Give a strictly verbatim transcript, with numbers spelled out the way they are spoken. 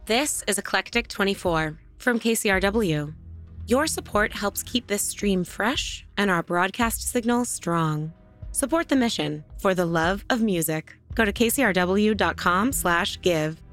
This is Eclectic twenty-four from K C R W. Your support helps keep this stream fresh and our broadcast signal strong. Support the mission for the love of music. Go to kcrw.com slash give.